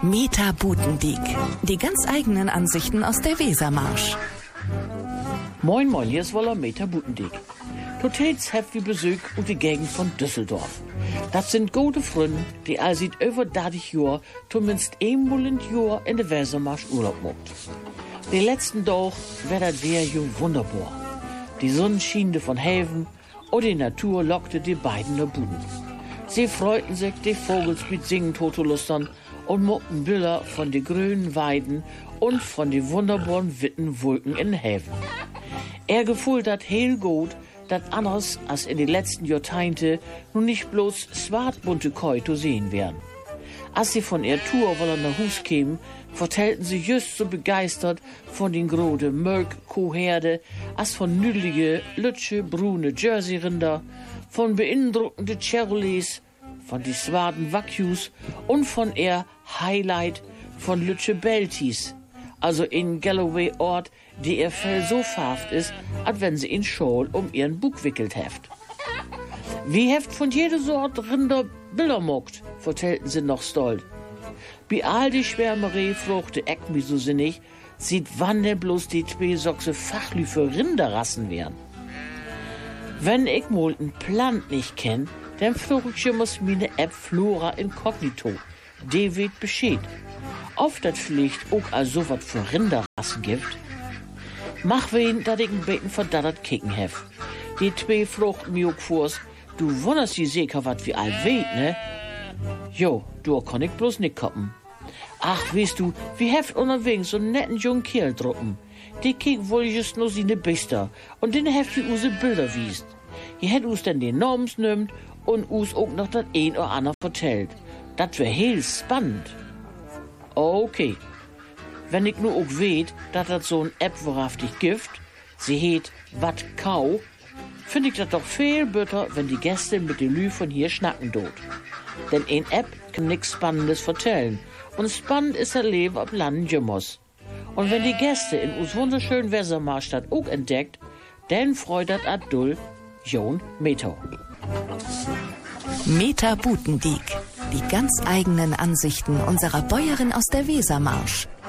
Meta Butendiek. Die ganz eigenen Ansichten aus der Wesermarsch. Moin moin, hier ist wohl Meta Butendiek. Totals habt wir Besuch und die Gegend von Düsseldorf. Das sind gute Freunde, die all seit über 30 Jahren zumindest einmal im Jahr in der Wesermarsch Urlaub macht. Die letzten Tag war das Wehr wunderbar. Die Sonne schien von Häfen und die Natur lockte die beiden nach Buden. Sie freuten sich, die Vogels mit Singen totolustern und mockten Bilder von den grünen Weiden und von den wunderbaren witten Wolken in den Häfen. Er gefühlt dat heel gut, dat anders als in den letzten Jahrzehnten nun nicht bloß swartbunte Koi zu sehen werden. Als sie von ihrer Tour wollen nach Hus kämen, vertellten sie just so begeistert von den grode Mölk-Kuhherde als von nüdlige, lütsche, brune Jersey-Rinder, von beeindruckende Chevrolets, von die swarten Wagyu und von ihr Highlight von lütsche Belties, also in Galloway-Ort, die ihr Fell so farft ist, als wenn sie in Schal um ihren Bug wickelt heft. Wie heft von jeder Sort Rinder Bilder mockt, vertellten sie noch stolz. Bei all die Schwärmerei fruchte Eck mich so sinnig, sieht wann denn bloß die zwei Sochse Fachlü für Rinderrassen wären. Wenn ich mal ein Plant nicht kenn, dann frucht ich muss meine App Flora Incognito. Die wird Bescheid. Oft das vielleicht auch als so was für Rinderrassen gibt. Mach wen, dat ich ein bisschen verdattert kicken hef. Die zwei fruchten mir auch vors. Du wunderst die sicher, wat wie all weet, ne? Jo, du kann ich bloß nicht koppen. Ach, weißt du, wie heft unterwegs so einen netten jungen Kerl drucken. Die kiek wohl just nur seine Bister und den heft die use Bilder wiest. Die hätt us denn den Namens nimmt und us auch noch dat ein oder andere vertellt. Dat wär heel spannend. Okay. Wenn ich nur auch weet, dat dat so ein App wahrhaftig Gift, sie heet Wat Kau, find ich dat doch viel besser, wenn die Gäste mit den Lü von hier schnacken dort. Denn ein App kann nix Spannendes vertellen. Und spannend ist das Leben ab Land Jimmers. Und wenn die Gäste in uns wunderschönen Wesermarsch das auch entdeckt, dann freut das Adul Jon Meto. Meta Butendiek. Die ganz eigenen Ansichten unserer Bäuerin aus der Wesermarsch.